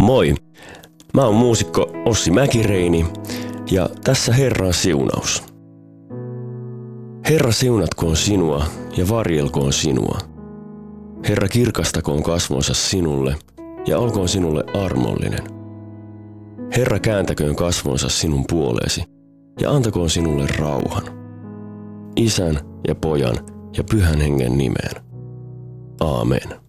Moi! Mä oon muusikko Ossi Mäkireini ja tässä Herran siunaus. Herra siunatkoon sinua ja varjelkoon sinua. Herra kirkastakoon kasvonsa sinulle ja olkoon sinulle armollinen. Herra kääntäköön kasvonsa sinun puoleesi ja antakoon sinulle rauhan. Isän ja Pojan ja Pyhän Hengen nimeen. Aamen.